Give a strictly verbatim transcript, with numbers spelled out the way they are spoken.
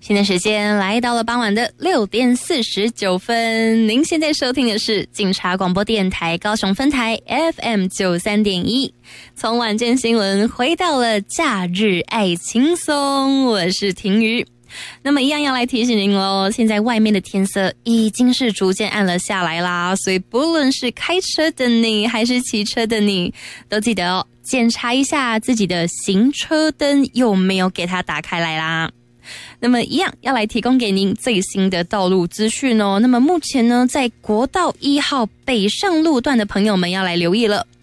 现在时间来到了傍晚的六点四十九分，您现在收听的是警察广播电台高雄分台 F M 九三点一。从晚间新闻回到了假日爱轻松，我是婷瑜。那么一样要来提醒您咯，现在外面的天色已经是逐渐暗了下来啦，所以不论是开车的你还是骑车的你，都记得哦，检查一下自己的行车灯有没有给它打开来啦。那么一样要来提供给您最新的道路资讯哦。那么目前呢，在国道一号北上路段的朋友们要来留意了，